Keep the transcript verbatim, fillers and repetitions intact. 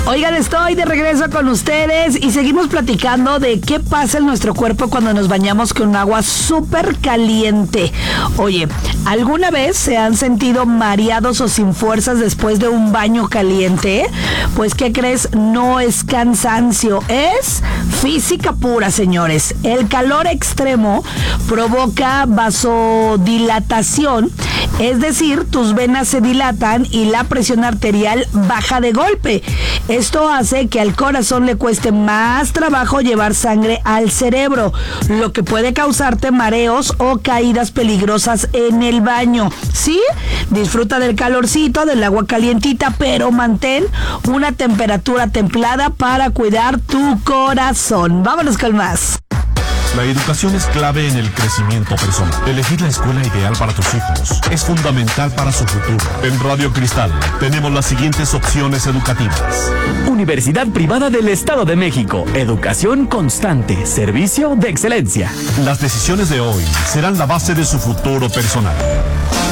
Oigan, estoy de regreso con ustedes y seguimos platicando de qué pasa en nuestro cuerpo cuando nos bañamos con agua súper caliente. Oye, ¿alguna vez se han sentido mareados o sin fuerzas después de un baño caliente? Pues, ¿qué crees? No es cansancio, es física pura, señores. El calor extremo provoca vasodilatación, es decir, tus venas se dilatan y la presión arterial baja de golpe. Esto hace que al corazón le cueste más trabajo llevar sangre al cerebro, lo que puede causarte mareos o caídas peligrosas en el baño. ¿Sí? Disfruta del calorcito, del agua calientita, pero mantén una temperatura templada para cuidar tu corazón. Vámonos con más. La educación es clave en el crecimiento personal. Elegir la escuela ideal para tus hijos es fundamental para su futuro. En Radio Cristal tenemos las siguientes opciones educativas. Universidad Privada del Estado de México. Educación constante. Servicio de excelencia. Las decisiones de hoy serán la base de su futuro personal.